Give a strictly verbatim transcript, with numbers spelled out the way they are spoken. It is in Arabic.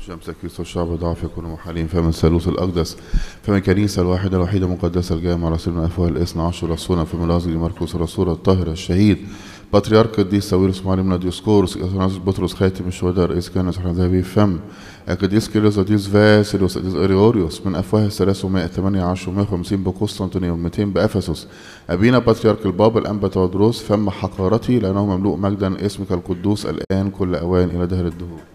شمس كريستو الشعب ضعف يكون محالين فمن الثالوث الأقدس فمن كنيسة الواحدة الوحيدة المقدسة الجامعة رسول من أفواه الاثنى عشر رسولا فمن لازم مركوس الرسول الطاهر الشهيد بطريرك القديس ساويرس معلم ديوسكورس اثناسيوس بطرس خاتم الشهداء رئيس كهنة صحن ذهبي فم القديس كيرلس القديس فاسيلوس القديس اريغوريوس من أفواه الثلاث ومائة ثمانية عشر ومائة وخمسين بقسطنطينية ومئتين بأفسس أبينا بطريرك البابا الأنبا تودروس فم حقارتي لأنه مملوء مجدا اسمك القدوس الآن كل أوان إلى دهر الدهور.